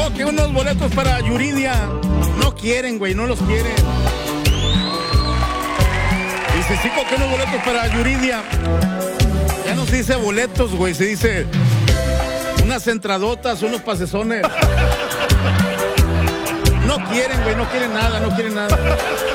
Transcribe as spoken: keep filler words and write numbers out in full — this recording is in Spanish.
No, que unos boletos para Yuridia. No quieren, güey, no los quieren. Dice, chico, que unos boletos para Yuridia. Ya no se dice boletos, güey, se dice unas entradotas, unos pasesones. No quieren, güey, no quieren nada, no quieren nada.